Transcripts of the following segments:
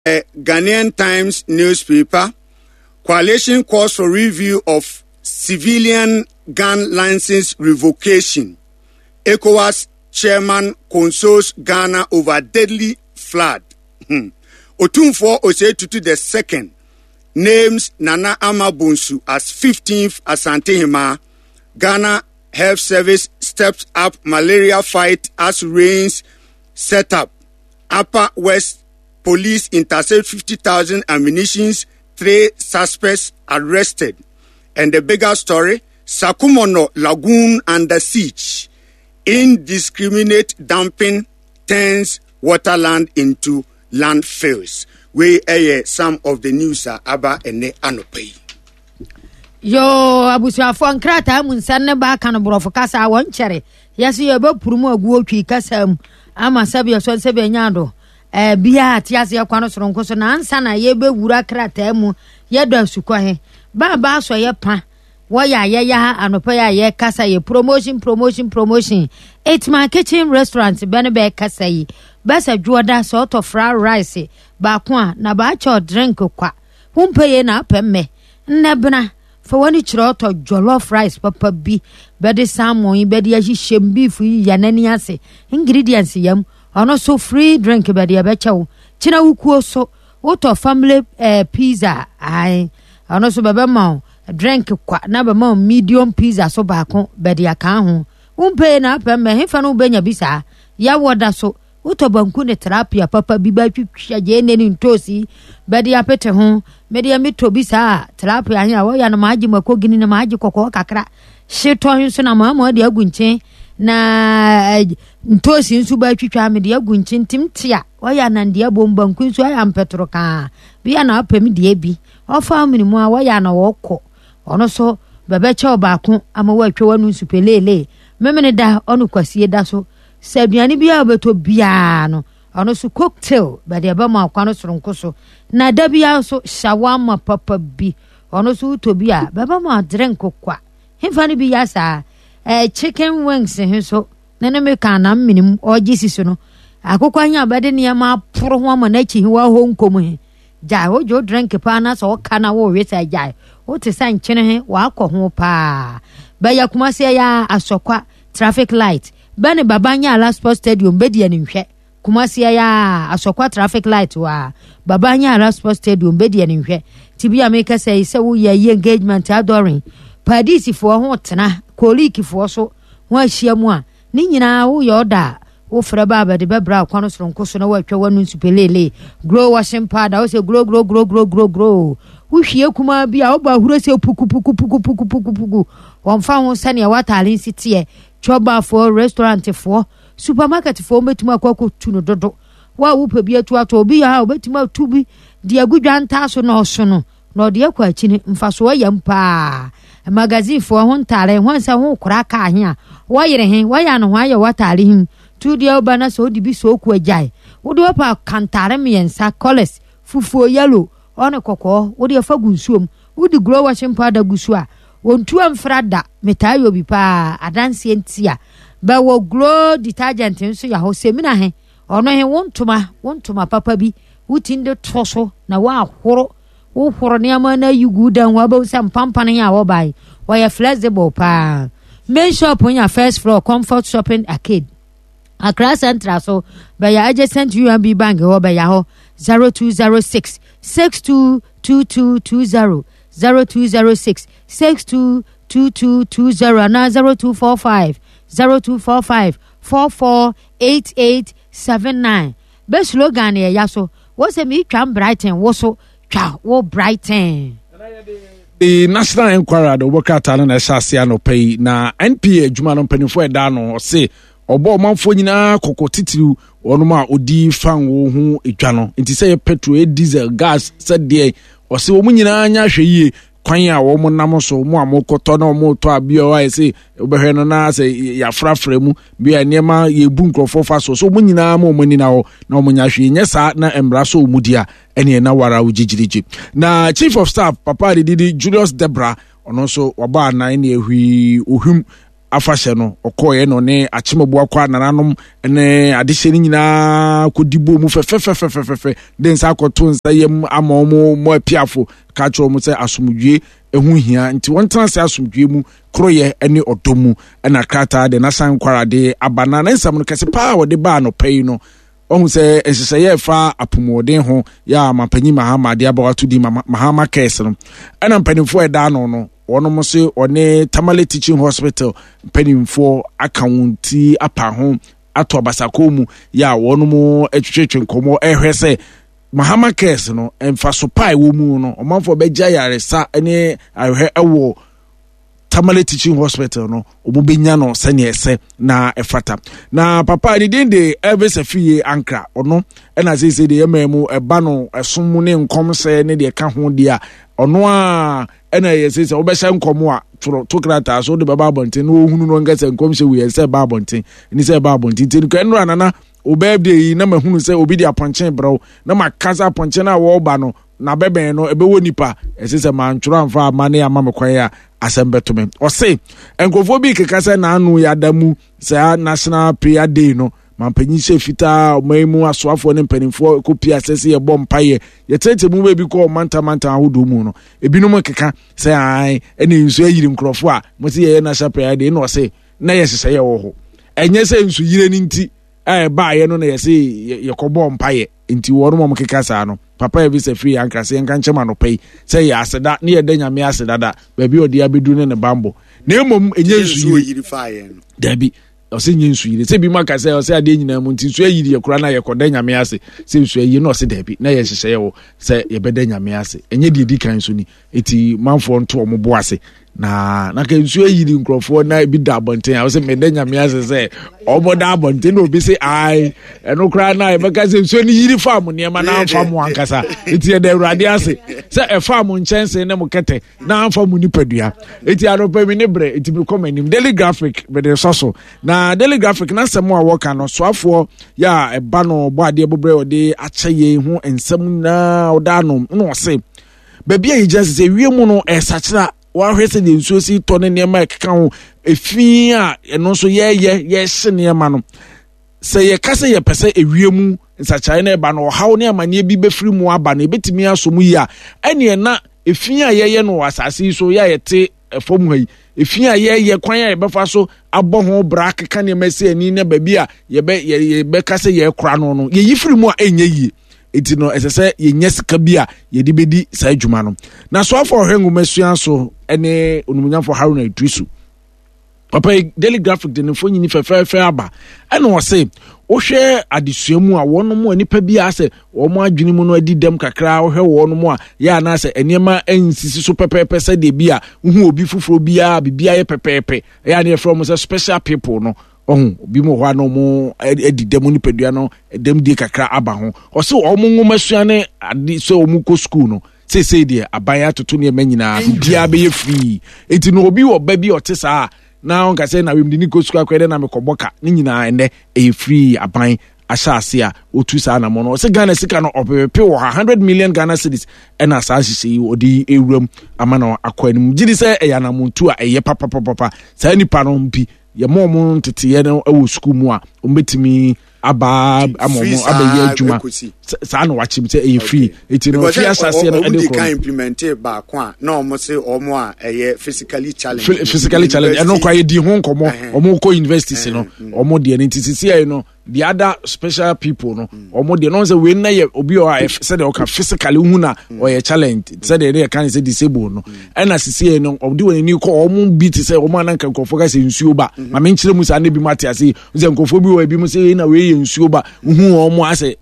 Ghanaian Times newspaper, coalition calls for review of civilian gun license revocation. ECOWAS chairman consoles Ghana over deadly flood. Otumfuo Osei Tutu II names Nana Amabunsu as 15th Asante Hima. Ghana Health Service steps up malaria fight as rains set up. Upper West Police intercept 50,000 ammunitions, 3 suspects arrested. And the bigger story, Sakumono Lagoon under siege. Indiscriminate dumping turns waterland into landfills. We some of the news are aba ene anopai. Yo abusuafo nkrata munsanne ba kan borofo kasa won chere yesi ye be purumu aguo twi kasa mu ama sabe so sebe nyado bia atiase yakwa no soronko so na ansa na ye be wura krata mu ye do asukwa he ba so ye pa wo ya anopa ye kasa ye promotion it's my kitchen restaurant be kasa yi basa juoda sort of fried rice ba kwa na ba cho drink kwa humpe ye na pemme nnebna for when you try to jollof rice papa bi bedi salmon bedi ahishem beef yanani ase ingredients yam ono so free drink bedi abecha china wukuo so woto family pizza ai ono so bebe ma drink kwa na be ma medium pizza so baako bedi aka ho umpe na pemme hefa no benya bisa ya woda so woto banku ne terapia papa bi ba twitwa je neni ntosi bedi apete ho media mito bisa terapia anya wo ya na maaji makogini na maaji kokko kakra sheto hinso na mama de agunche na ntosi nsu ba twitwa me de agunche ntimtia wo ya na de bombanku nsu aya mpetro ka bia na apem de bi ofa minimu a wo ya na wokko ono so bebeche obaako ama wo atwa wanu nsu pelele memene da onu kwasie da so sabiani bia obeto bia no ono so cocktail ba de ba ma kwa no soronko so na da bia so shawarma papa bi ono so to bia baba ma drink kwa hefa ni bia sa chicken wings he so nene me kana minim ogisi so no akokwa nya ba de ne ma poro ho ma na chi wa ho nkomu he ja ho jo drink pa na so kana wo we sa ja o te san chene he wa akọ ho pa ba ya kuma se ya asokwa traffic light bane babanya ala sports stadium bedi ani nhwe Kumasi ya asokwa traffic light wa babanya ala sports stadium bedi ani nhwe tibia make say wo ye engagement adoring padisi fo ho tena koliki fo so ho ahia mu a ni nyina wo yoda wo fra baba de bebra kwano soronko so na wo atwa wanu nsupelele grow washing powder wo se grow wo hwie kuma bia wo ba huro se puku wonfa ho sane watale nsitie choba for restaurant for supermarket for metuma kwako tuno dodo wa wo pa bia tu ato obi ya obetima tubi de agudwa nta so na osono na ode akwa achini mfaso ya mpa magazine for ho ntare ho nsa ho kura ka ahia wo yire he wo ya no ho aye watare him tu de obana so di bi so ku ajai wo de pa kantare miensa colors fufuo yellow one kokko wo de fa gunsuom wo de grow washing powder gusua wontu amfrada metayo bi pa adanse ntia ba wo glow detergent nso ya ho semina he ono he wontuma papa bi wutinde toso na wa horo ne ama na yugu dan wa ba sam pampane ya wo bai wa ya flexible pa main shop on your first floor comfort shopping arcade Accra Central so ba ya adjacent UMB bank ho ba ya ho 0206 622220 0206 622220 na 0245 448879 be slogan e ya so wo se mi twa Brighton wo so twa wo Brighton. The National Enquirer the worker tale na shasia no pay na NPA adwuma no mpanifo eda no se obo manfo nyina kokotitiru onoma odi fan wo hu etwa no nti se petrol diesel gas said there o se wo nyina anya hweyie kwan ya wo nam so mu amokoto na mo to abia wa se obehwe no na se ya frafra mu bia niema ye bu nkrofo fa so mu nyina mo mani na wo na mo nya hwe nya sa na embra so mu dia ene na wara ugigirigi na chief of staff papa Didi Julius Debra ono so waba na ene ehwi ohum afahye no okoye no ne achemabo akwa nananom ne adehye ni nyina kodibo mu fefefefefefe den sa akoto nsa yem amomo mo apiafo ka choro mu se asomdwe ehu hia nti won transe asomdwe mu kroye ene odomu na krata de nasan kwarade abana na nsam no kese pa wode ba no pay no ohun se ehyehyeye fa apomoden ho ya mapanyi mahama de abawato di mahama case no ana mpanimfo eda no wonom se one Tamale Teaching Hospital mpanimfo akaunti apa ho ato abasako mu ya wonom etwetwe nkomo ehwese mahama case no emfa so pai wo mu no omanfo begya yaresa ene ahwe ewo Tamale Teaching Hospital no obubenya no sene ese na efata na papa ni dinde evese fie ankra ono ena sese de yememu eba no esom ne nkom se ne de ka ho dia ono a ena yesese obehya nkom a tokrata so de baba bonten no hunu no ngase nkom se wi se baba bonten ni se baba bonten tin ko enra nana obebde na mahunu se obi de aponchen bro na makaza aponchen na wo ba no na bebe no ebewo nipa esese mantwro amfa amane amamekwan ya asembetome o se enkofo bi kekase na anu ya damu se National Prayer Day no mampanyi se fita omamu asoafo ne mpanimfo kopi asese ye bom paye ye tete mu be bi ko manta ahodo mu no ebinom keka se ai ene nsu ayiri nkrofo a mo se ye National Prayer Day no se na ye sese ye wo ho enye se nsu yire ni nti ba ye no na ye se ye ko bom paye nti wono mo keka sa no papa ebi se free ankrase enka nchema no pay say ya aseda ne ye danya me aseda da ba bi odi abedu ne bambo na emom enye nsu yiri fa ye no dabi o se nye nsu yiri se bi maka se o se ade nyina mu nti nsu yiri ye kura na ye kodanya me ase se nsu yiri no se dabi na ye hyehye ye wo se ye bedanya me ase enye di kan so ni eti manfo nto o mo bo ase na ka nsu yiri nkrofo na bi da abonten a o se medanya me ase se oboda abonten no bi se ai eno kura na e beka se nsu ni yiri fa mo ne ma na amfa mo ankasa eti e da urade ase se e fa mo nchense ne mo kete na amfa mo nipadua eti anopa mi ne bre eti bi komanim Daily Graphic be de soso na Daily Graphic na semo a woka no soafo ya eba no bo ade bobre ode achaye hu ensem na oda no no se bebia yi just se wiemu no esachira wa hwese de nsuo si to ne nema ekeka ho efi a eno so ye hye nema no se ye kase ye pese ewiemu nsachare na eba no hawo ne amane bi befiri mu aba na ebetimi asomu yi a ene na efi a ye no asase so ya yete efom hayi efi a ye kwan ya befa so abɔ ho bra keka ne mase ani na babi a ye be kase ye kora no ye yifiri mu a enye yi eti no esese ye nya sika bi a ye di bedi sa adwuma no na so afọ hwengu masua so ene onumunyafo Haruna Idrisu papa Daily Graphic de nfo nyini fefe aba ene wo se wo hwe adesuamu a wono mu anipa bi a se wo mu adwene mu no adi dem kakra wo hwe wono mu a ya na se enema ensisi so pepepe se de bi a hu obi fufuro bi a bibia ye pepepe ya na from se special people no obi mo ho no mu adi dem ni pedua no dem die kakra aba ho o se wo mu ngomasua ne ade so wo mu ko school no se de abaya toto ne manyina bibia be ye free enti no obi wo ba bi otesa na on ka say na we mdi ni ko school akwede na me koboka ni nyina ende e free aban ashase a otu sa na mo no se Ghana sika no opepe wo 100 million Ghana cedis ena asase odi ewuram amana akwanim gidi se e yana muntu a eye papa sa nipa no mpi ye mo ntete ye no e wo school mu a ombetimi aba amomo abaye adwuma sa na wachi bite e free eti no free asase no ede ko can implement ba kwa na omo se omo a eye physically challenge eno kwa ye di ho nkomo omo ko university no omo de ne ntisi ye no the other special people no omo de no say we na ye obi o a say de o ka physically hu na o ye challenge say de can say disabled no na sisi ye no obdi woni ni ko omo beat say omo ananka nkofo ka say nsuo ba ma me nkyere mu sa na bi mate ase say nkofo bi wo bi mu say na we nsuo ba hu omo ase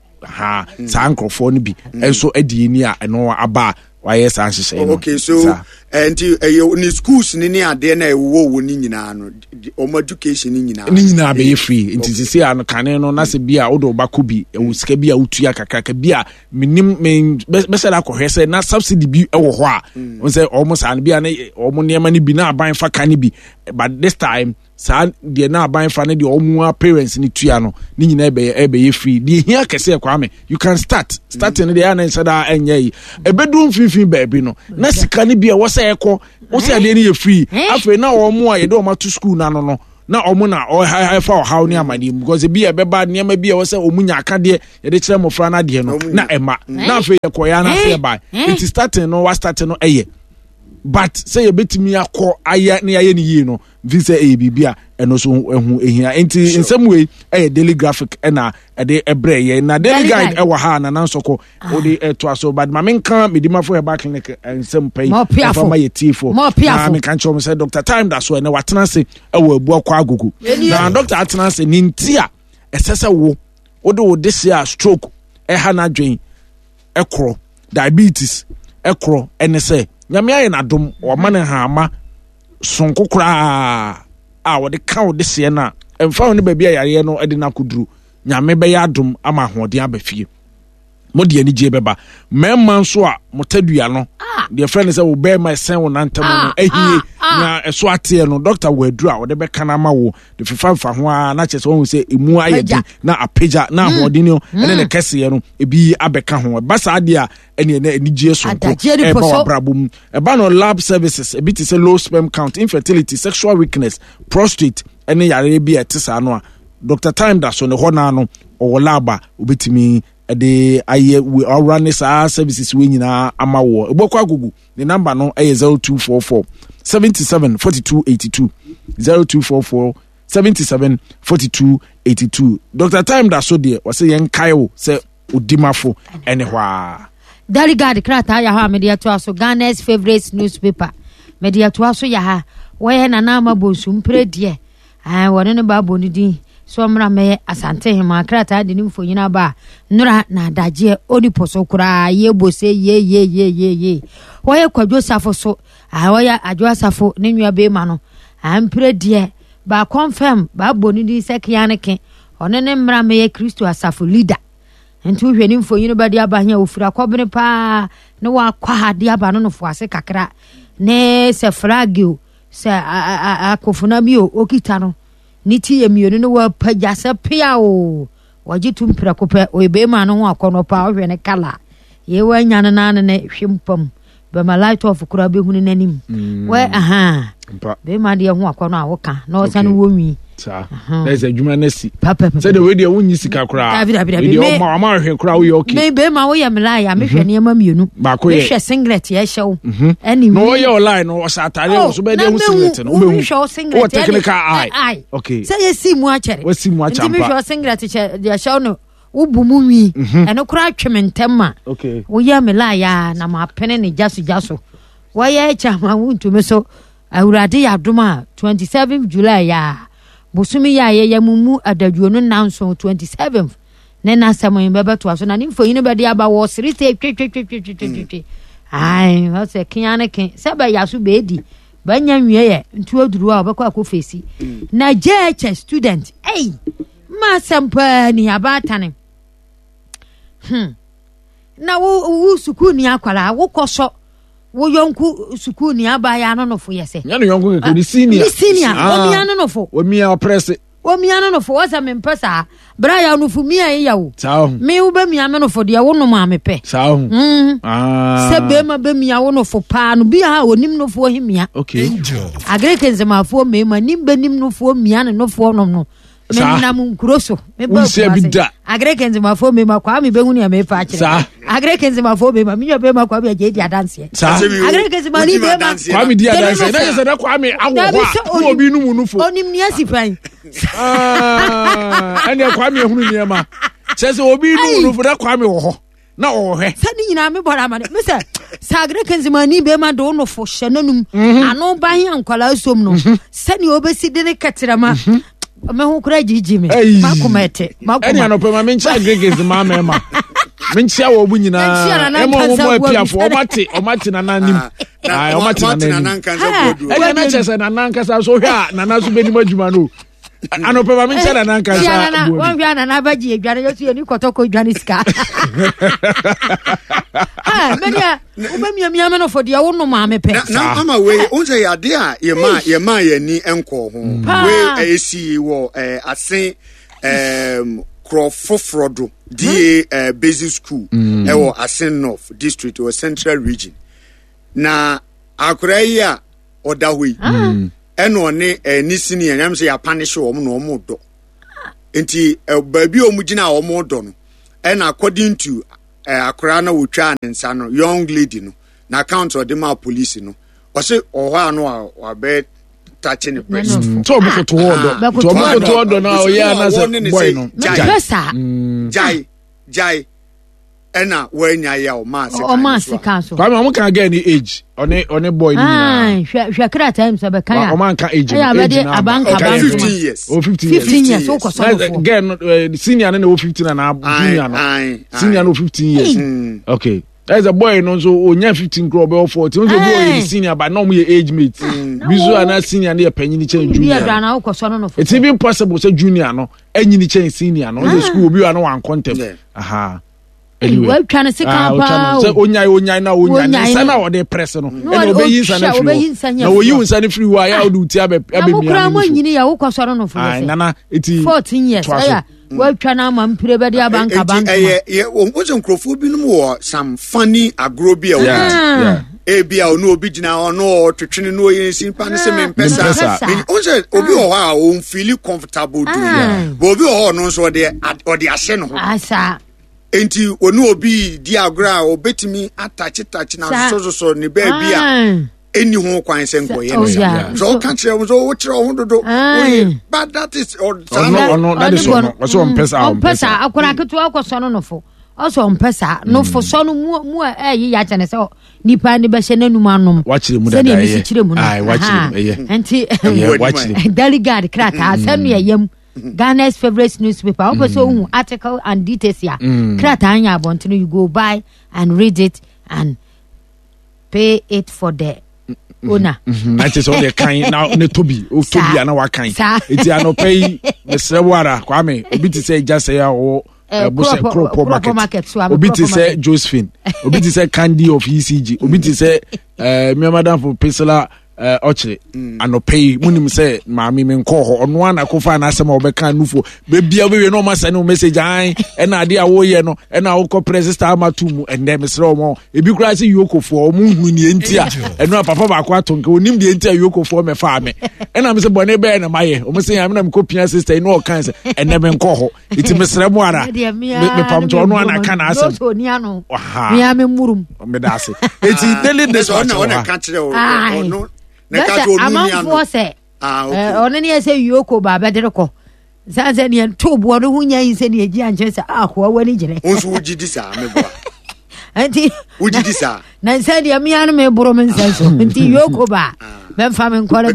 ha sa nkofo no bi enso adi ni a eno aba why sa nhyehyɛ no okay so and ni schools ni ade na ewo ni nyina no omo education ni nyina be free nti sisi an kane no na se bia wo do ba ko bi ewu sika bia wotua kakaka bia minim be se la kohwese na subsidy bi ewo ho a on say omo san bia na omo niam ni bi na aban fa kane bi but this time saa de na aban fa ne de omu parents ni tua no ni nyina ebe free de hia kese Kwame you can starting de na nsada enye yi ebedu mfimfin baabi no na sika ne bia wo se ekọ wo se ade ne ye free afa na omu a ye de omu to school na no na omu na fa how ne amani because bia beba niam bia wo se omu nya akade ye de kire mofra na de no na ema na afa ye koya na se ba it starting no wa starting no eye but say you betimi akọ aya na ye ni yi no visa bibia eno so ehu ehia enti in some way daily graphic na de ebre ye na daily guide e wa ha na nansoko o de to aso but ma menka medima for back clinic and some pay for my tifo na me kan chom say Dr. Time da so na watena se e wa abu akọ agogo na Dr. Atena se ni ntia esese wo de wo dese a stroke e ha na dwen e kro diabetes e kro ene se nyame aye na dom o mane ha ama sonkokura wo de ka wo de se na emfa wo ne baabi ayare no de na koduru nyame be ya dom ama hoden abafie modi ani je beba memma nso a motadua no de friend say wo be ma sen wo nantam no ehie na eso ate no doctor wo aduru a wo de be kana ma wo de fifa ho a na chese wo say emu ayedi na apeja na hoden no ene ne kese no ebi abeka ho ba sa ade a ene na anije so ko e ba wa brabum e ba no lab services ebi ti say low sperm count, infertility, sexual weakness, prostate ene yare bi etisa no a Dr. Time da so ne ho na no o laba obetimi de aye we all run services we nyina amawo ebokwa gugu the number no is 0244 77 42 82 0244 77 42 82. Dr. Time da so de was say yen kayo say odimafo enehwa Delegate krata ya ha media to aso Ghana's favorite newspaper media to aso ya ha we na na mabosu mpredie wone ne babo ni din so mra me asante hema krata de nimfo nyina ba nura na daje oniposo kura ye bose ye woye kwadwo safo so woye adwo safo ne nwa be ma no ampredie ba confirm ba boni di sekianeke one ne mra me ye Kristo asafo leader ntu hwe nimfo nyina ba di abahia ofura kobene pa ne wa kwa hade aba no fo ase kakra ne se fragio se akofuna mi okita no niti emionu no wa pagasa pia o wajitu mpira kope o be ma no ho akono pa o hwe ne kala ye wa nya no na ne hwempam be ma light off kura be hunu nanim we be ma de ho akono a woka na o san wo nwi there's a juma nesi say the way they won yisika kura we ma hwe kura we okay be ma wo ya mlaya me hwe ne ma mienu me hwe singlet ye hyew anyway no ye online no o satare o so be de hu singlet no be hu o technical eye okay say ye si mu a chere we si mu a champa me hwe singlet che de hyew no wo bu mu wi eno kura twementem okay wo ya mlaya na ma pene ne jaso wo ye chama wuntu me so awurade ya doma 27 July ya busumi ya ye mumu adaduo no nanso 27th ne na samoyin bebe to aso na nimfo yin be dia ba wo sirite twi ai ho se kiane ken se ba yaso be di ba nya nwie ye ntu oduru a obekwa akofesi na JH student ma sampa ni abatane na wo sukuu ni akwala wo koso wo yonku sukuu ni abaya no nofo yese nya no yonku ke ni senior o mi anu nofo o mi oppress o mi anu nofo wasa me mpesa bra ya nofo mi aye yawo me wo ba mi anu nofo de wo no ma me pe se be ma be mi awo nofo pa no bi ha onim nofo himia okay agreke nzemafo me ma nim be nim nofo mi anu nofo no me na mun kuroso me ba agreke nzemafo me ma kwa me be hunu ya me pa akire agreke nzemafo me ma mi nyo be ma kwa be je di adanse agreke nzemani be ma kwa me di adanse na se na kwa me awo ho obi nu mu nufo onim ni asifan ene kwa me hunu ni ma se obi nu mu nufo da kwa me wo ho na wo he se ni nyina me bora ma me se agreke nzemani be ma do no fo hye nanum ano ba hi ankwala som no se ni obesi de ne katrama me hu kura jiji me makomete eni anope ma menchi agrege ma mema menchi awo bu nyina emo mo apiafo omati na nanim omati na nanim eni na chese na nankasa so hwa na naso benim adwuma no anope ma menchi na nankasa won hwa na na baji edwane yo su ni kotoko edwane sika Media, Ubamiam for the own mamma pet. Now, I'm away. Only idea, your ma, ni enko home. Where AC war, I say, Crofofrodo, DA basic school, or Asen North District or Central Region. Na, Akuraya or Dawi, and one ni senior, and I'm say a punish or no more. Enti baby omugina omodo no and according to Akura na wotwa nsa no young lady no na account of the police no o say o ha no wa be touching the breast so mo to odo na o ya na say boy no jai ena wanya ya o ma sika so kwa me kan get any age on boy ni hwe kra time so be kan o man kan age ya be dey abanka 15 years o 15 years o ko so again senior na o 15 na junior no senior no 15 years okay there's a boy no so onya 15 grow be 40 no so boy senior but no me age mate bizu ana senior na panyin chen junior ya na o ko so no it's even possible say junior no anyin chen senior no the school obi wa no wan contempt aha anyway we trying to say camp say onya na sana o dey press no e no be yin sana free na wo yin sana free wa ya o du ti abe mi na mo nyini ya wo ko so no for say nana eti 14 years ya we try na ma mpire be dey abanka bank o so nkrofo bi no wo some funny agrobia o ebia no obi gina ono twetwene no yin sin pa ne se mempesa o se obi o ha o feel comfortable do but obi o no so de ahye no asa enti onu obi di agra obetimi attach na so ne ba bia eni ho kwan se nkoye no so kan kire so wo kire ho dodo but that is no that is so pesa akora ketu akoso no fo also pesa no fo so no mu ya chane so nipa ni be hye nanum anom wachire mu da ai wachire enti wachire delegate krata asem ye yam Ghana's favorite newspaper. Also, article and details here. Kratanya Bontino, you go buy and read it and pay it for the owner. That is all the kind now. Ne Toby, Toby, and our kind. It's an pay Mr. Wara, Kwame, Obi to say just say or Crop Market. Obi to say Josephine, Obi to say Candy of ECG, Obi to say Madam for Pesela. Ochre ano pay munim say maami me nko ho ono ana kofa na asema obeka nufo bebia we no masa no message ai e na ade a wo ye no e na wo ko president amatum ende mesre omo ebi kura se yokofo omo hu ni enti a eno papa ba ko atonke onim de enti a yokofo me fa me e na me se bone be na maye omo se ya me na me ko pia sister no kan se ende me nko ho iti mesre mo ara me pam to ono ana kan asem so ni ano me ya me murum me da se eti daily this one na ka kire o amanfoɔ sɛ ɔno ne yɛ sɛ yoko ba bɛdere kɔ saa sɛ neɛ toboɔ no ho nya yi sɛ ne ɛgyi ankyerɛ sɛ ahoa w'ani gyerɛ nso wogye di saa meboa nti wogye di saa na nsɛ deɛ mea no meboro me nsɛ so nti yoko ba bɛmfa me nkɔre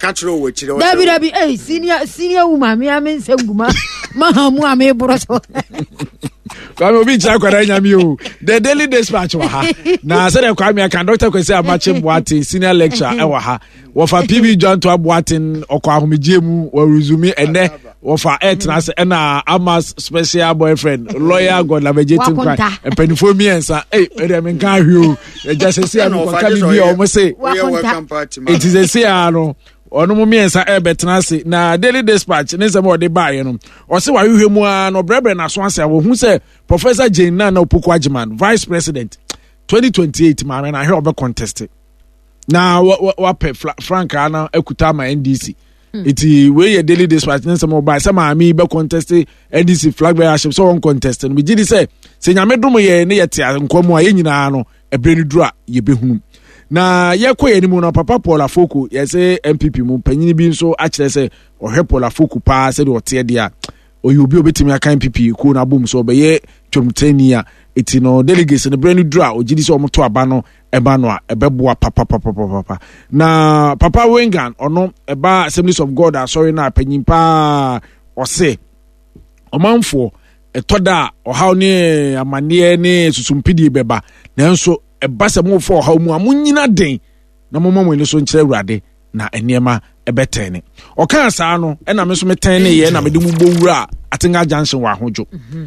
dabi senior woman mea me nsɛ nguma maha mu a meboro so Kwame obi cha kwara nyame o the Daily Dispatch wa ha na say the Kwame kan Dr. Kwesi Abache Boatin senior lecturer e wa ha wo fa PB John to Boatin okọ ahomegye mu wa resume ene wo fa etna se na Amas special boyfriend lawyer God la vegetin kwa empanifo miensa e me kan hwe o just say am kwa kan bi o mo say it is a say ano ono mo miensa betena se na Daily Dispatch ne sema ode baaye no o se wa hwehwe mu a no brebre na so ase wo hu se Professor Jane na Opoku Ajiman vice president 2028 ma na he obe contest na wa pe Frank ana ekuta ma NDC iti we ye Daily Dispatch ne sema oba se ma mi be contest NDC flag bearership so on contest no bi gidi se nyame dum ye ne ye te nkomu a ye nyina no ebre ni duru a ye behunu na yekoye ni mu no papa Paul Afoko yese MPP mu panyini bi nso a kire se ohwe Paul Afoko pa se de ote de a oyobi obetimi aka MPP ko na bom so obeye twomtani a eti no delegates ne brand dru a ogidi se omoto aba no eba no a ebeboa papa na papa Wengan ono eba Assemblies of God sorry na panyin pa ose omanfo etoda ohaw ne amane ne susumpidi beba nanso eba se mo fo ohaw mu amunyina den na mommo ni so nkire awurade na eniema ebetene okan saa no na me so meten ne ye na me de mu bowura atenga junction wa hojo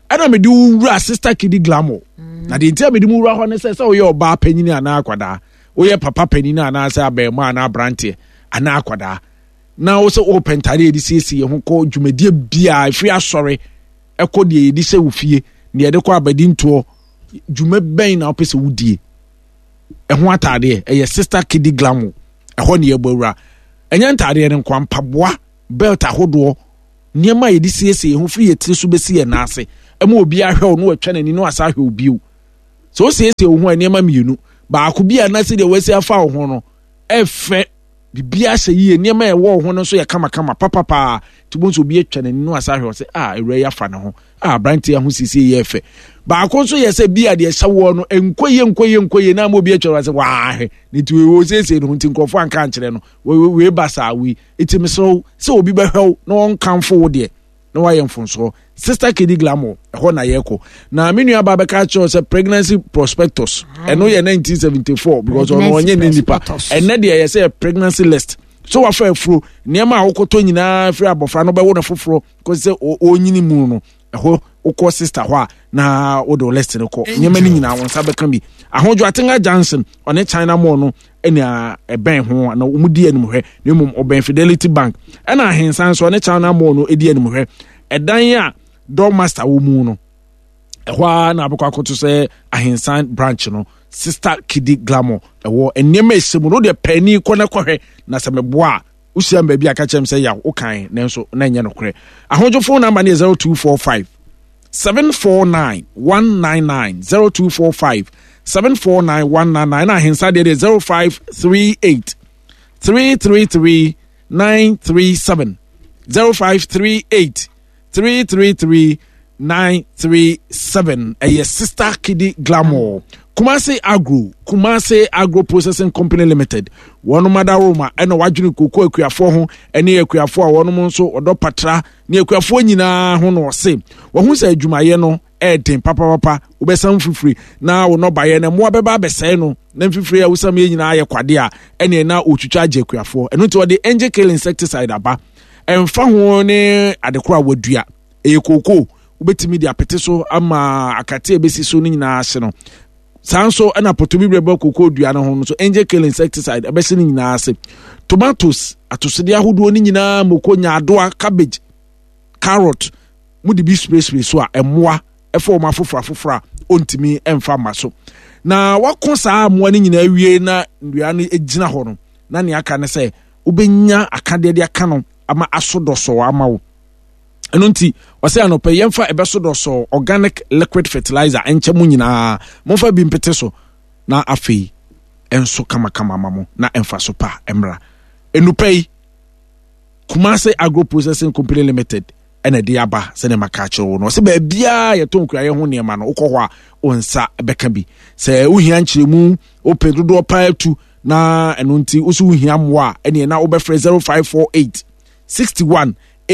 ana me di wura sister Kidi Glamour na de ntia me di wura ho ne se o ye oba panyini ana akwada o ye papa panyini ana se abema ana brante ana akwada na wo se open tare di siesie ho ko dwumadie bia free asori ekọ de di se wo fie ne de kọ abadi nto dwuma ben na opese wudie ho atade ye sister Kidi Glamour ho ne ye bawura enya ntade ne nkwa mpaboa belt ahodo niema ye di siesie ho free ye tiri so besi ye na ase ema obi ahwe no atwa nani no asa ahwe obi o so siesie ho niema mienu ba akobia na se de wasi afa ho no efe bibia hye yie niema ye wo ho no so ye kama papa tibonso obi atwa nani no asa ahwe o se ewre ya fa ne ho branti ho siesie ye efe ba akonso ye se bia de hye wo no enkoye na ma obi atwa se wa ahwe ni ti wo siesie no nti nkofo anka ankere no we basa wi itimi so se obi behwew no on kanfo wo de no wa yemfonso sister Kidi Glamour ho na yeko na menua baba ka cho se pregnancy prospectus eno ye 1974 because on onye ne nipa enne de ye say pregnancy list so wa fa afuro niema awokoto nyina free abofra no be wo na foforo ko se onyini mu no ho ukọ sister ho na wo do list ne ko niema ni nyina won sa be kan bi ahojo Atenga Johnson on China Mall no ena eben ho na umudi anim hwe ne mum oben Fidelity Bank ena hensan so on China Mall no edi anim hwe edan ya Doormaster wo mu no ehwa na abokwa akoto se ahensan branch no sister Kidi Glamour ewo enema esemu no de pani kona kohwe na se meboa usia mba aka chem se ya ukan nenso na nya nokre ahojo phone number ne 0245 749 199 0245 749 199 ahensan de 0538 333 937 0538 333 937 sister Kidi Glamour Kumasi Agro Processing Company Limited wonu madaroma ena wadwene koko akuafo ho ene akuafo a wonu nso odo patra ne akuafo nyina ho no se wo hu sa adwumaye no eden papa obesam fifiri na wo no baye na mo abeba abesai no na fifiri a wosam ye nyina aye kwade a ene na otwitwa age akuafo eno to de angel kill insecticide aba emfa ho ne adekora wadua koko ubetimi di apete so ama akate ebesi so ni nyina ase no sanso ana potobi brebe koko dua no ho so angel kill insecticide ebesi ni nyina ase tomatoes atosede ahodo ni nyina moko nyaadoa cabbage carrot mudi bi spray so a emoa efo ma fofora ontimi emfa maso na wakosa amoa ni nyina awie na ndua no ejina ho no na ne aka ne se ubenya akade de aka no ama asodoso ama wo eno nti wase anope yemfa ebesodoso organic liquid fertilizer enchemu nyina monfa bi mpete so na afei enso kama mamo na emfa so pa emra enupei Kumasi Agro Processing Company Limited ene de aba se ne makacho no se ba bia ye tonkura ye ho niema no ukọ ho a onsa beka bi se uhia nchiremu opedodo pa atu na eno nti usu uhia moa ene na obefre 0548 61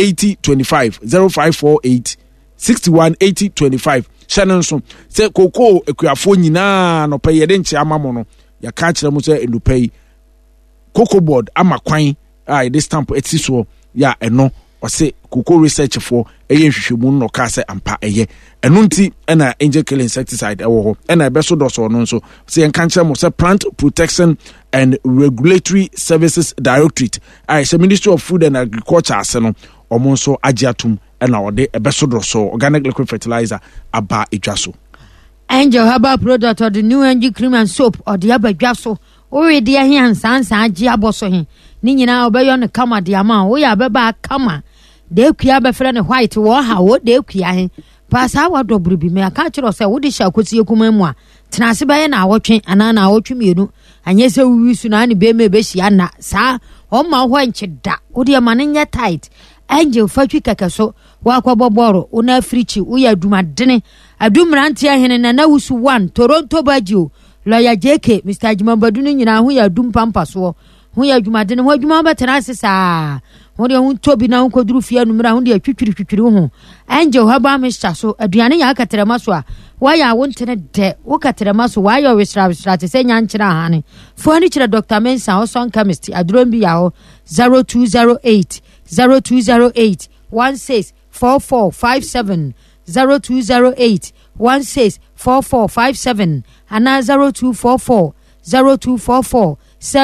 8025 0548 61 8025 Shannon se koko ekuafo nyina no pe yede nche amamo no ya ka kire mu se enupei cocoa board ama kwan a yede stamp etiso ya eno ose koko research for eye hwehwemu no ka se ampa eye eno nti na angel kill insecticide ewo ho na ebeso doso no nso se en kanche mo se Plant Protection and Regulatory Services Directorate I say Ministry of Food and Agriculture ase no omo nso agiatum na ode ebeso doso organic liquid fertilizer aba edwaso Angel Herbal Product or the new Angel Cream and Soap or the abadwaso o we de ahia nsansa agi aboso he ni nyina obeyo ne kama de ama o ya beba kama de kua be fere ne white wo ha wo de kua he pasa wa dobru bi me aka kiro se wo de sha kwoti ekuma mu a tenase baye na awotwe ana na awotwe mienu anye se wisu na ne be me be hia na sa o ma ho nchida wo de ma ne nya tight Angel fatwi kakaso wa kwaboboro una frichi wo ya dumadene adumranti ahene na wusu 1 Toronto Bagio Lawyer JK Mr. Jimambadu ni nyina ho ya dum pampaso ho ya dwumadene ho adwuma betenase saa ho de ho tobi na ho koduru fie numra ho de atwitwiri ho Angel haba mista so aduane ya akatrema so a wa ya wontene de wo katrema so wa ya wisra te senya nkyira hane fo ani kyira Dr. Mensa ho son chemist adrombi ya ho 0208 164457 0208 164457 ana 0244 0244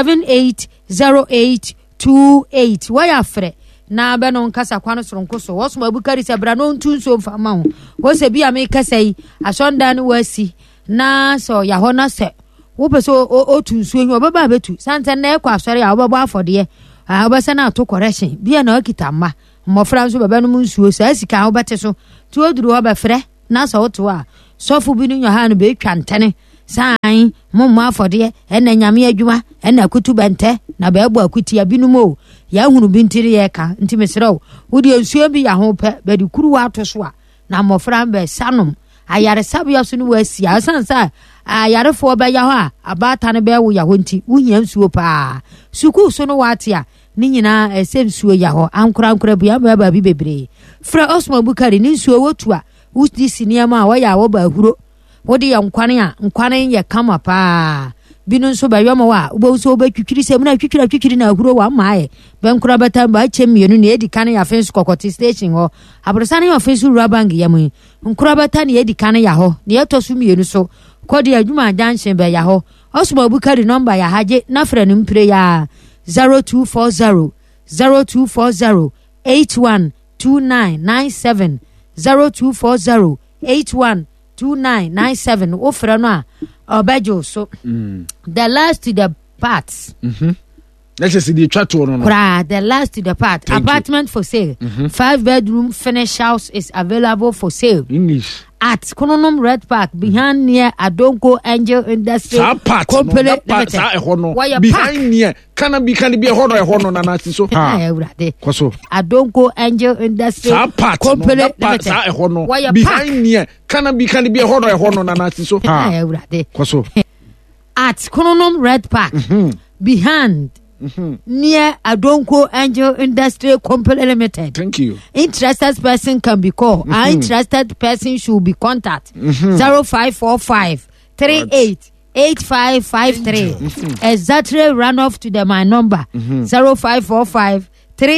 780828 waya frɛ na bɛ no nkasa kwano soronko so wɔsom abukari sɛ bra no ntu nso mfama ho wo sɛ bi a me kasa yi asɔnda no wasi na so ya hɔ na sɛ wo pɛ so o tu nsuo nyi obɛba betu santa na ekɔ asɔre a obɛbɔ afɔde a obɛsɛ na ato correction bia na okita mma mmɔfra nso bɛbɛ no mu nsuo sɛ asika a wobɛte so tu oduru hɔ bɛfrɛ na sɛ woto a sɔfo bi no nya ha no betwa ntene san momma afɔde ɛna nyame adwuma ɛna kutu bɛntɛ na bɛɛbɔ akutia binom o ya hunu bi ntiri yɛ ka nti mesrɛ wo de nsuo bi ya ho pɛ bɛde kuru wa to so a na mmɔfra mbɛ sanom ayaresabea so no wasi asansa ayarefo bɛya hɔ a abata no bɛwo ya hɔ nti wohia nsuo paa suku so no wate a ne nyinaa ɛsɛ nsuo ya hɔ ankora bia baba bi bebree fra Osman Bukari ne nsuo wotu a wodi siniama a wɔyɛ a wɔba ahuro wode yɛ nkwane yɛ kama paa binu nso ba yɔma wa wo nso obetwitwiri sɛ muna twitwiri na ahuro wa maaye benkura bata ba kyem mienu ne edi kan ya fence kokoti station ho abrosa ne office rubang yamu nkura bata ne edi kan ya ho ne etosu mienu so kodi adwuma junction ba ya ho Osman Bukari number ya haje na frɛ no mpre ya 0240 812997 0240 812997 wo frɛ no a obejo so the last to the parts let's just the chat no the last to the part apartment for sale 5-bedroom finished house is available for sale English at Kononom Red Park behind near Adonko Angel Industry Company behind near can be a horror na nasi so kwaso Adonko Angel Industry Company behind near can be a horror na nasi so kwaso at Kononom Red Park behind near Adonko Angel Industry Company Limited. Thank you. Interested person can be called. Interested person should be contact 0545 388553. Exactly run off to my number 0545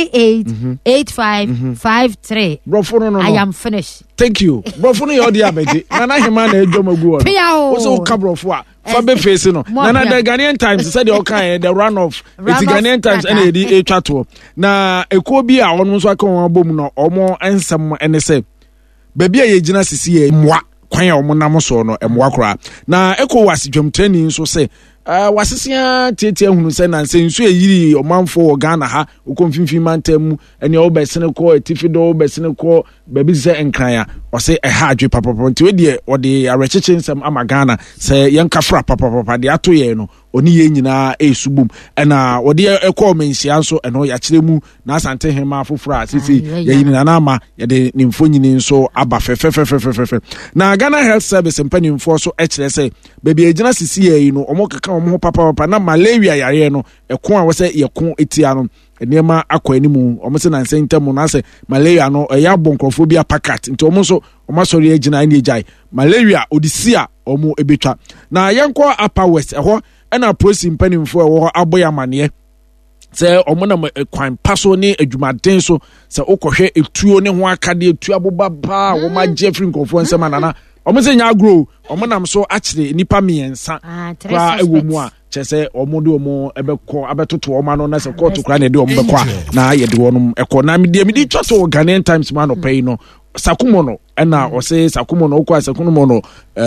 388553. I am finished. Thank you. Brofono your diabetes. Nana hima na ejomagu. Also kabrofo Fabe face no. Nana the Ghanaian Times said the run off. It's Ghanaian Times and a chat na ekobi a ono so aka won abom no omo ensem ene se. Baby a yegyina sisi e mwa kwan a omo nam so no emwa kora. Na ECOWAS dwom training so se wasisia tietia hunu se na nse nsu eyiri omanfo Ghana ha okomfimfim mantam ene obesene ko etifido obesene ko baby se enkran a ose eha adwe papapo nti we de ode arecheche nsem ama Ghana se yenkafra papapapa de ato ye no oni ye nyina esubum ena ode ekọ mensia nso eno ya kiremu na asante hema afoforo asisi ye nyina na ama ye de nimfo nyini nso aba fefefefefefe na Ghana Health Service mpanimfo so ekire se baby ejina sisi ye no omokeka omo papa na malaria yare no eko a wose yeko etia no enema akọ animu omo se na nsentemu na se malaria no eya bonkrofobia packet nti omo so omo sori agina ani ejai malaria odisia omo ebetwa na yenko Upper West eho ena prosi mpanimfo ewo aboya mane se omo na kwan paso ne adwumaden so se okohwe etuo ne ho akade etu aboba ba wo ma Jeffrey nkofo nsema nana omo se nya grow omo nam so akire nipa miensa kwa ewo mu a chese omo de omo ebekọ abetoto omo no na se court kra na de omo bekọ na ye de wonum ekọ na medi twato Ghanaian Times man opay no sakumo no na o se sakumo no okwa sakumo no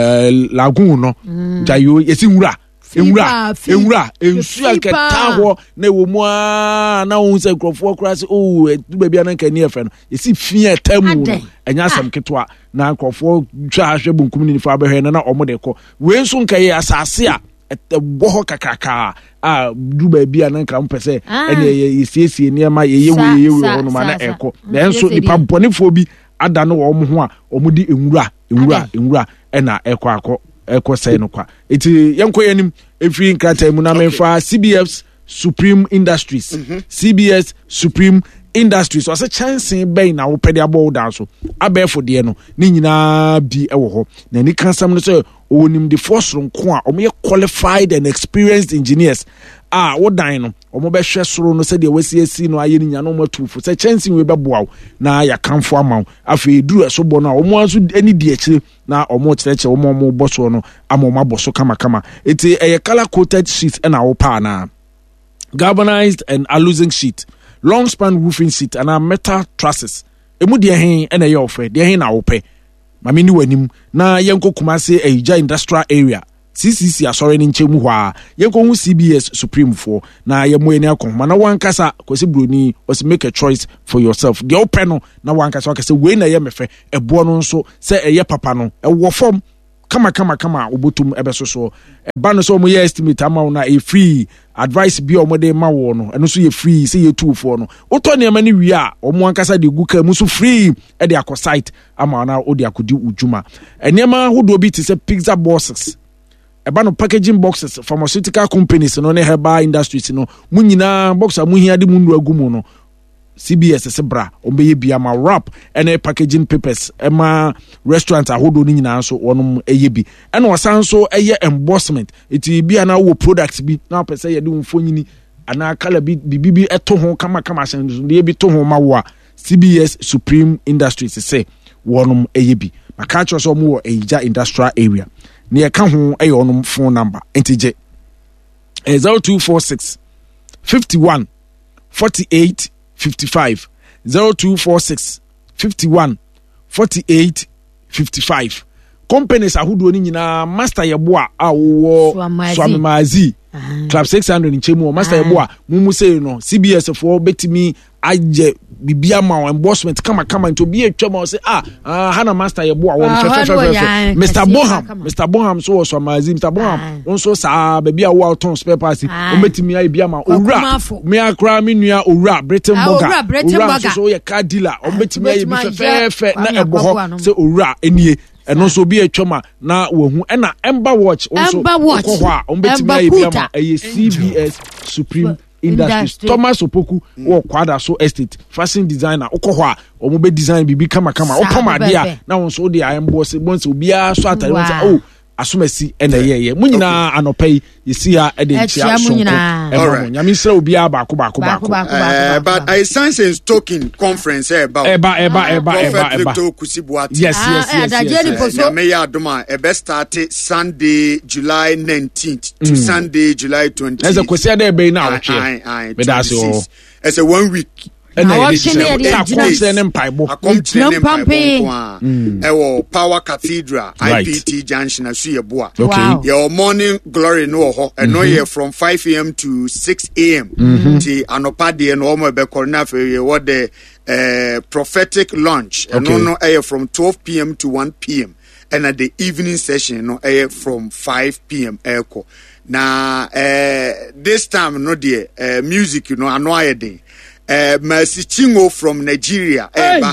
lagun no jayo yesi nwura enwura ensu aketa ho na ewo mu na wo se krofo kra se du bia na nkani efe no yesi fie tamu no enya asam ketwa na krofo twa ahwe bunkum ni fa behwe na omo de ko we nso nkaye asase a boho kakaka du bia na nkra mpese ene yesiesie niema yeyewu no ma na eko na enso nipa bonefo bi ada no wo mo ho a omo di enwura ena eko say no kwa eti yenko yanim efiri nkrata mu na memfa CBS Supreme Industries CBS Supreme Industries so chance ben na wo pede abo da so abefo de no ni nyina bi ewo ho na ni kansam no so onim the force nko a omo qualified and experienced engineers wo dan no omo be hwe soro no se de wasiasi no aye ni nya no matufo se chance we be boaw na ya kanfo amaw afi duru eso bo no omo anso ani di akire na omo chereche omo boso no amoma boso kama eti eye color coated sheet na wo pa na galvanized and aluzinc sheet, long span roofing sheet and metal trusses. Emu de hen na ye ofre de hen na wo pe mame ni wanim na yenko Kumasi Eija industrial area CCC asore ni nchemu hwa yenko hu CBS Supreme for na yemo eni akon na wankasa kwesi broni was make a choice for yourself de open no na wankasa wakase we na ye mefe ebo no nso se eye papa no ewo form kama obotum ebesoso eba no so mo ye estimate ama na e free advice bi o mo de ma wo no eno so ye free se ye two for no oto ne ma ni wi a o mo ankasa de gu ka mu so free e de akọ site ama na o de akodi ujuma enema hodo bi te se pizza boxes eba no packaging boxes pharmaceutical companies no ne herbal industries no mu nyina boxer mu hia de mu ndu agu mu no CBS sebra ombeye bia ma wrap and packaging papers ema restaurant ahodo ni nyina so wonom eyebi and wasan so eye embossment iti bia na wo products bi na pese ye de mfonyini ana kala bi bibi eto ho kama san de bi to ho ma wo CBS Supreme Industries say wonom eyebi maka cho so mo wo Eija industrial area ne ka ho eye wonom phone number entije 0246 51 48 55 0246 51 48 55. Companies ahudo ni nyina master yeboa awo Swamimazi Club 600 nchemu master yeboa mumu say no CBS for betimi aje bibia ma embossment kama nto bi atwa say hana master yeboa won fe Mr Bonham so Swamimazi Mr Bonham won so sa bibia wo ton spare parts o betimi ai bia ma owura me akra me nua owura Britain Burger so ye car dealer o betimi ai bi fe na eboho say owura enie eno so bi atwama na wahu na Ember Watch also ko ha on betimi ai bia ma CBS Supreme Industries Thomas Opoku wo kwada so estate fashion designer uko ha omo be design bibi kama opama dia na won so dia emboss bonse obi a so atare won asomasi ena ye mu nyina anopai yesia e de chia so nyame sra obi a ba ko but I sense in token conference about Victor Kusibuati yes me ya adoma e be start Sunday July 19th to Sunday July 20th as a kwesi dey be na awche be da so as a 1 week Power Cathedral IPT Junction Asuyeboa. Your morning glory no ho and no here from 5 a.m. to 6 a.m. The anopadi and omo be corner for what the prophetic lunch and no from 12 p.m. to 1 p.m. and at the evening session no from 5 p.m. echo. Now this time no dear music you know annoying. Mercy Chingo from Nigeria.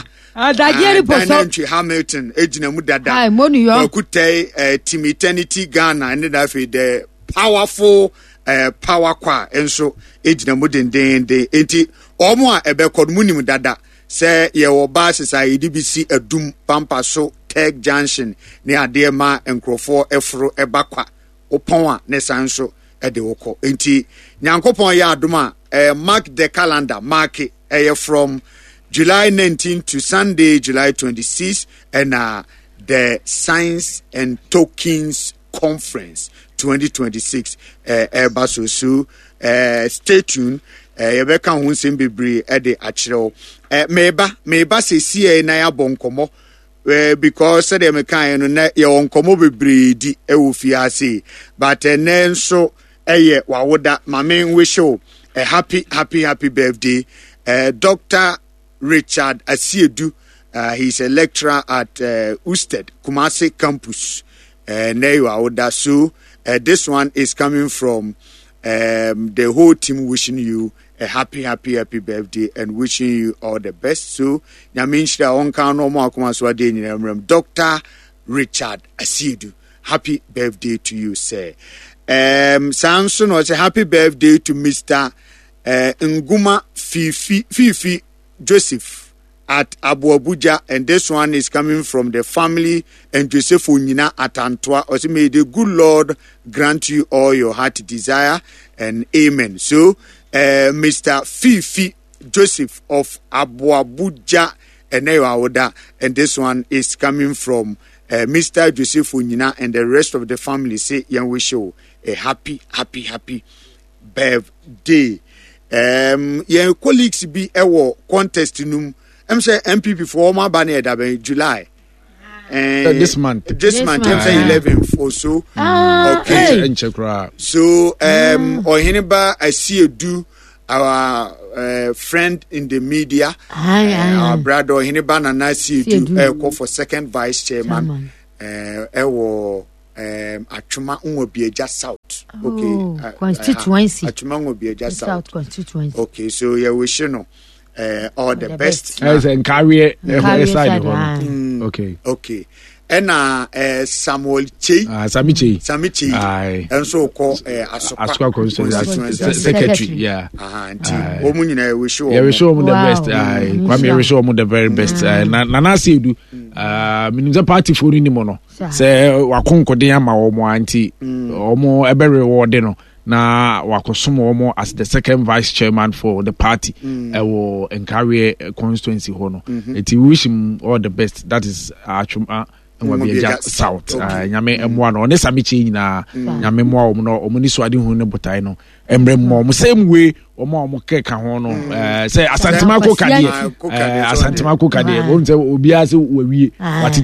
Hamilton, Ejina Mudada. Okute Team Eternity Ghana and the powerful power choir and so Ejina Mudden de enti Omo ebe kod munim dada say ye oba society DBC Edum Pampa so Tech Junction near Adema and Crofo Efro Ebakwa Oponwa Nesanso Edewoko enti Nyankopon ya aduma mark the calendar, mark it from July 19 to Sunday, July 26, and the Science and Tokens Conference 2026. Basosu, stay tuned. Yebeka hunsim bibri ede achiro. Meba se siye na ya bonkomo. Because said the mechanic no ya onkomo bibri di fiase. But then so wawoda mame wish you a happy birthday, Dr. Richard Asiedu. He's a lecturer at Usted Kumasi campus. So this one is coming from the whole team wishing you a happy birthday and wishing you all the best. So Nyaminsha onka no mo akoma so ade nyinam Dr. Richard Asiedu. Happy birthday to you, sir. Samson was a happy birthday to Mr. Nguma Fifi Joseph at Abu Abuja, and this one is coming from the family and Joseph Unyina at Antwa. Also, may the good Lord grant you all your heart desire and amen. So, Mr. Fifi Joseph of Abuabuja Enewaoda, and this one is coming from Mr. Joseph Unyina and the rest of the family. Say, young wish you a happy birthday. Your colleagues be a contest num. I'm saying MPP for my banner that July. This month, 11th or so. Okay. So, Ohineba, I see you do our friend in the media, our brother Ohineba, and I see you do call for second vice chairman. Achuma Unwobieja South. Okay. Constituency. Achuma Unwobieja South constituency. Okay, so yeah, we should know. All the best. As in carry side. Okay. And Samuel Samichi. Aye. And so call Asokwa secretary. Yeah. Omunina we show. Yeah, we show them the best. Aye. Kwame we show them the very best. Nana say do. Minimza party for ni mo no. Say wakonko de ama omo anti. Omo ebe reward no. Na wakosom omo as the second vice chairman for the party. Will encourage constituency ho no. It wish him all the best. That is Achuma Unwobieja South. Nyame emwa no ne Samichi nyina nyame mwa omo no omo ni so ade hu ne botai no emre mo same way omo keka ho no say Asantuma ko kade Asantuma ko kade won say obi ase wawie